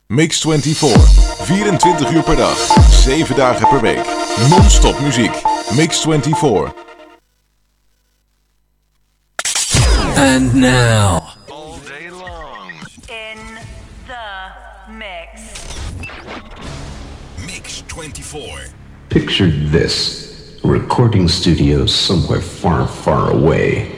Mix 24. 24 uur per dag. 7 dagen per week. Non-stop muziek. Mix 24. And now. All day long. In the mix. Mix 24. Picture this. A recording studio somewhere far, far away.